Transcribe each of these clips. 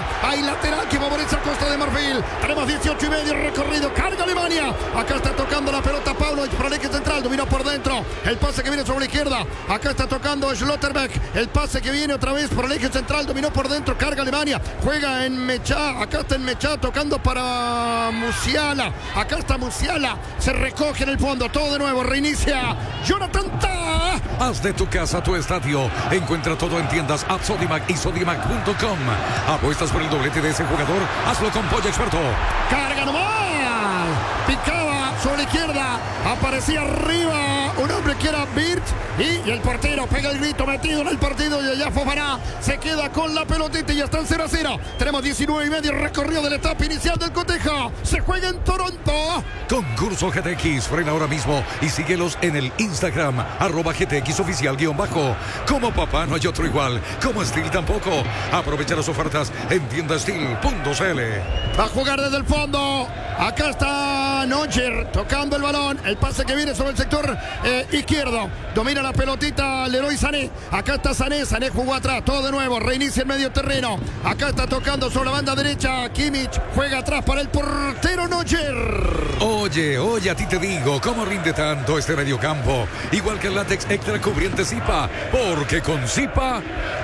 Hay lateral que favorece a Costa de Marfil. Tenemos 18,5 recorrido. Carga Alemania. Acá está tocando la pelota Paunovic por el eje central. Dominó por dentro. El pase que viene sobre la izquierda. Acá está tocando Schlotterbeck. El pase que viene otra vez por el eje central. Dominó por dentro. Carga Alemania. Juega en Mechá. Acá está en Mechá tocando para Musiala. Acá está Musiala. Se recoge en el fondo. Todo de nuevo. Reinicia Jonathan Tah. Haz de tu casa tu estadio. Encuentra todo en tiendas App Sodimac y Sodimac.com. Apuestas por el doblete de ese jugador. Hazlo con Pollo Experto. Carga nomás. Picaba sobre la izquierda. Aparecía arriba un hombre que era Birt. Y el portero pega el grito metido en el partido. Y allá Fofana se queda con la pelotita y ya están 0-0. Tenemos 19,5 recorrido de la etapa inicial del cotejo. Se juega en Toronto. Concurso GTX. Frena ahora mismo y síguelos en el Instagram. @GTX oficial _ Como papá no hay otro igual. Como Steel tampoco. Aprovecha las ofertas en tiendasteel.cl. Va a jugar desde el fondo. Acá está Neuer tocando el balón. El pase que viene sobre el sector izquierdo. Domina la pelotita Leroy Sané. Acá está Sané. Sané jugó atrás. Todo de nuevo. Reinicia el medio terreno. Acá está tocando sobre la banda derecha. Kimmich juega atrás para el portero Neuer. Oye, a ti te digo, ¿cómo rinde tanto este mediocampo? Igual que el látex extra cubriente Zipa. Porque con Zipa,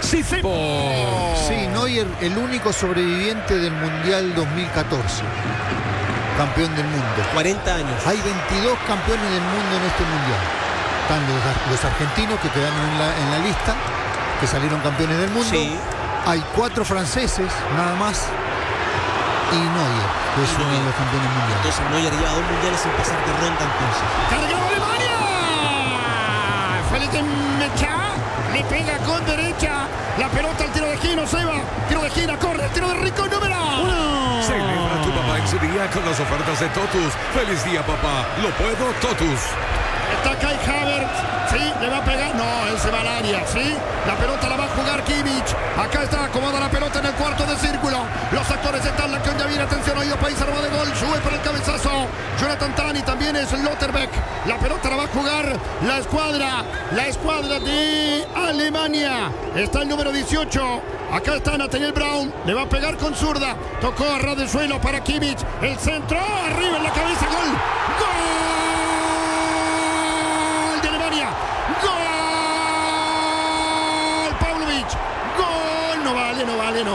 Zipo. Sí, Neuer, el único sobreviviente del Mundial 2014. Campeón del mundo. 40 años. Hay 22 campeones del mundo en este mundial. Están los argentinos que quedaron en la lista, que salieron campeones del mundo. Sí. Hay 4 franceses, nada más. Y Neuer, que es uno de los campeones mundiales. Entonces Neuer lleva 2 mundiales sin pasar de ronda entonces. ¡Cargó Alemania! Felipe Mechá le pega con derecha. La pelota al tiro de esquina, se va. Tiro de esquina, corre, tiro de Rico, número 1. Celebra tu papá en su día con las ofertas de Totus. ¡Feliz día, papá! ¡Lo puedo, Totus! Está Kai Havertz, sí, le va a pegar, no, él se va al área, sí, la pelota la va a jugar Kimmich, acá está, acomoda la pelota en el cuarto de círculo, los actores están, la que ya viene, atención, oído, país arma de gol, sube por el cabezazo, Jonathan Tah, también es Schlotterbeck, la pelota la va a jugar la escuadra de Alemania, está el número 18, acá está Nathaniel Brown, le va a pegar con zurda, tocó a ras del suelo para Kimmich, el centro, arriba en la cabeza, gol, ¡gol! ¡Gol! Paunovic. ¡Gol! No vale.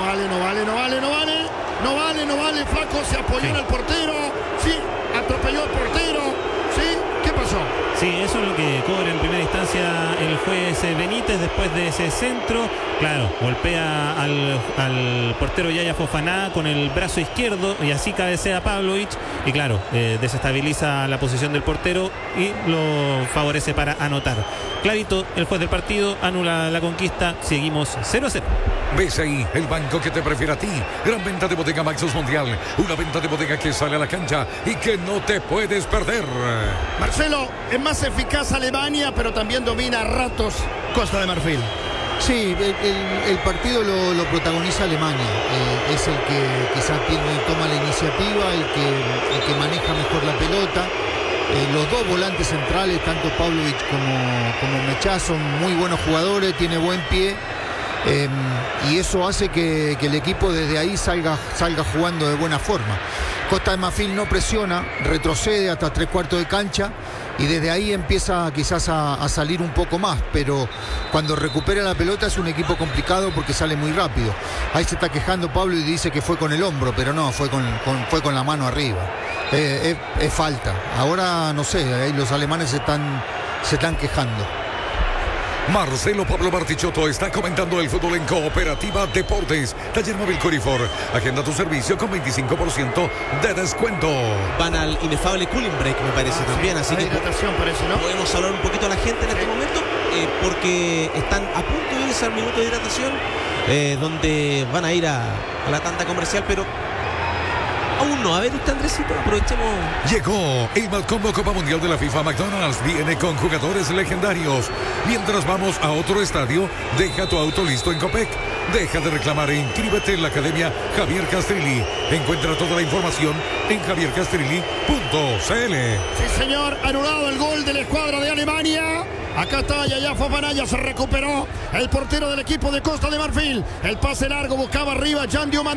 Flaco se apoyó en el portero. Sí, atropelló al portero. Sí, ¿qué pasó? Sí, eso es lo que cobra en primera instancia el juez Benítez después de ese centro. Claro, golpea al portero Yaya Fofana con el brazo izquierdo y así cabecea Pavlovic y claro, desestabiliza la posición del portero y lo favorece para anotar. Clarito, el juez del partido anula la conquista, seguimos 0-0. ¿Ves ahí el banco que te prefiere a ti? Gran venta de Bodega Maxus Mundial. Una venta de bodega que sale a la cancha y que no te puedes perder. Marcelo, es más eficaz Alemania, pero también domina a ratos Costa de Marfil. Sí, el partido lo protagoniza Alemania. Es el que quizás toma la iniciativa, el que maneja mejor la pelota. Los dos volantes centrales, tanto Pavlovic como Mechá, son muy buenos jugadores, tiene buen pie. Y eso hace que el equipo desde ahí salga jugando de buena forma. Costa de Marfil no presiona, retrocede hasta 3/4 de cancha y desde ahí empieza quizás a salir un poco más, pero cuando recupera la pelota es un equipo complicado porque sale muy rápido. Ahí se está quejando Pablo y dice que fue con el hombro, pero no, fue con la mano arriba. Es falta. Ahora no sé, ahí los alemanes se están quejando. Marcelo Pablo Bartichotto está comentando el fútbol en Cooperativa Deportes. Taller Móvil Corifor. Agenda tu servicio con 25% de descuento. Van al inefable cooling break, me parece también. Así que parece, ¿no? podemos hablar un poquito a la gente en este momento porque están a punto de irse al minuto de hidratación donde van a ir a la tanda comercial, pero aún no. A ver, usted, Andresito, aprovechemos. Llegó el Malcombo Copa Mundial de la FIFA. McDonald's viene con jugadores legendarios. Mientras vamos a otro estadio, deja tu auto listo en Copec. Deja de reclamar e inscríbete en la Academia Javier Castrilli. Encuentra toda la información en javiercastrilli.cl. Sí, señor, anulado el gol de la escuadra de Alemania. Acá está Yaya Fofana, ya se recuperó el portero del equipo de Costa de Marfil. El pase largo buscaba arriba Jan Dioman.